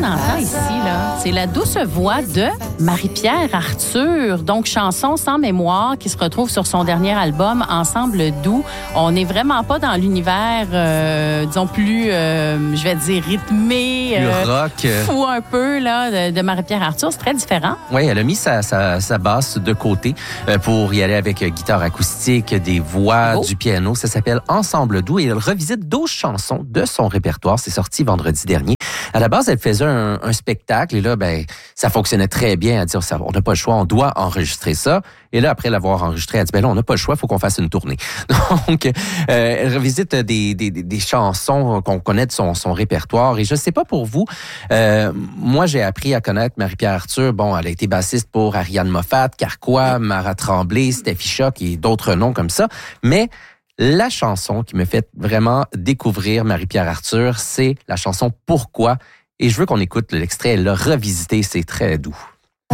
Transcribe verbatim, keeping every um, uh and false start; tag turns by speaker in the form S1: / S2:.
S1: qu'on entend ici, là, c'est la douce voix de Marie-Pierre Arthur. Donc, chanson sans mémoire qui se retrouve sur son dernier album, Ensemble doux. On n'est vraiment pas dans l'univers, euh, disons, plus, euh, je vais dire, rythmé,
S2: plus
S1: euh,
S2: rock.
S1: fou un peu, là, de, de Marie-Pierre Arthur. C'est très différent.
S2: Oui, elle a mis sa, sa, sa basse de côté euh, pour y aller avec euh, guitare acoustique, des voix,
S1: Oh.
S2: du piano. Ça s'appelle Ensemble doux et elle revisite douze chansons de son répertoire. C'est sorti vendredi dernier. À la base, elle faisait un, un spectacle et là, ben, ça fonctionnait très bien. Elle dit, ça, on n'a pas le choix, on doit enregistrer ça. Et là, après l'avoir enregistré, elle dit, ben là, on n'a pas le choix, il faut qu'on fasse une tournée. Donc, euh, elle revisite des, des, des chansons qu'on connaît de son, son répertoire. Et je sais pas pour vous, euh, moi, j'ai appris à connaître Marie-Pierre Arthur. Bon, elle a été bassiste pour Ariane Moffat, Carquois, Mara Tremblay, Steffi Choc et d'autres noms comme ça. Mais la chanson qui me fait vraiment découvrir Marie-Pierre Arthur, c'est la chanson Pourquoi? Et je veux qu'on écoute l'extrait, elle l'a revisité, c'est très doux.